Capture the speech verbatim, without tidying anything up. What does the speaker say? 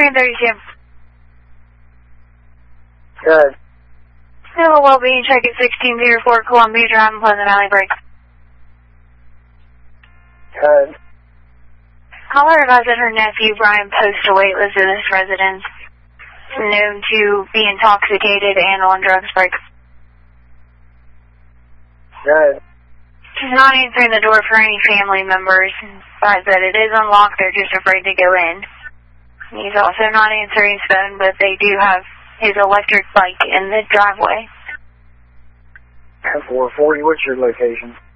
Grand thirty-two. Good. Hello, well-being check at sixteen zero four Columbia Drive in Pleasant Valley Break. Good. Caller advised that her nephew, Brian, posted a wait list of this residence, known to be intoxicated and on drugs break. Good. She's not answering the door for any family members. Advised that it is unlocked, they're just afraid to go in. He's also not answering his phone, but they do have his electric bike in the driveway. four forty, what's your location?